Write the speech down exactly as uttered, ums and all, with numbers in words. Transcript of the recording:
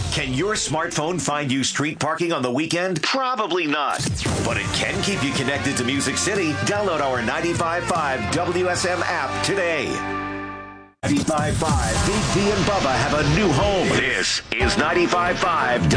Can your smartphone find you street parking on the weekend? Probably not. But it can keep you connected to Music City. Download our ninety-five point five W S M app today. ninety-five point five Big D and Bubba have a new home. This is ninety-five point five